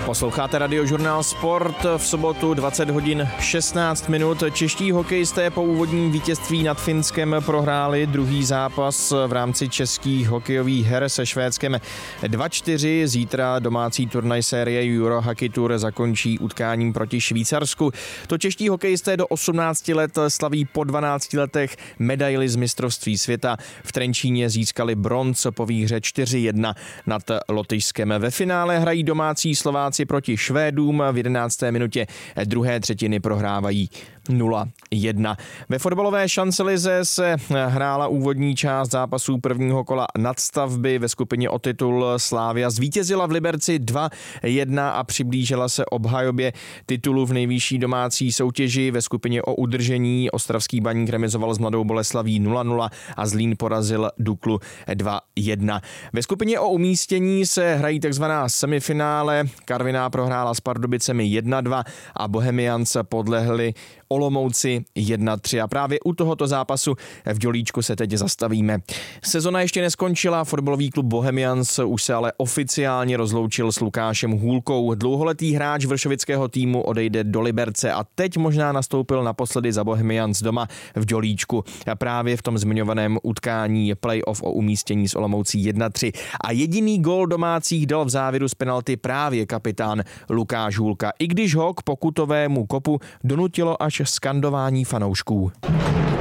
Posloucháte Radiožurnál Sport v sobotu 20 hodin 16 minut. Čeští hokejisté po úvodním vítězství nad Finskem prohráli druhý zápas v rámci českých hokejových her se Švédskem 2-4. Zítra domácí turnaj série Euro Hockey Tour zakončí utkáním proti Švýcarsku. To čeští hokejisté do 18 let slaví po 12 letech medaili z mistrovství světa. V Trenčíně získali bronz po výhře 4-1 nad Lotyšskem. Ve finále hrají domácí Slováci proti Švédům. V 11. minutě druhé třetiny prohrávají 0-1. Ve fotbalové šancelize se hrála úvodní část zápasů prvního kola nadstavby. Ve skupině o titul Slavia zvítězila v Liberci 2-1 a přiblížila se obhajobě titulu v nejvyšší domácí soutěži. Ve skupině o udržení ostravský Baník remizoval s Mladou Boleslaví 0-0 a Zlín porazil Duklu 2-1. Ve skupině o umístění se hrají takzvaná semifinále. Karviná prohrála s Pardubicemi 1-2 a Bohemians podlehli Olomouci 1-3 a právě u tohoto zápasu v Dělíčku se teď zastavíme. Sezona ještě neskončila, fotbalový klub Bohemians už se ale oficiálně rozloučil s Lukášem Hůlkou. Dlouholetý hráč vršovického týmu odejde do Liberce a teď možná nastoupil naposledy za Bohemians doma v Dělíčku. A právě v tom zmiňovaném utkání playoff o umístění s Olomoucí 1-3. A jediný gól domácích dal v závěru z penalty právě kapitán Lukáš Hůlka, i když ho k pokutovému kopu donutilo až skandování fanoušků.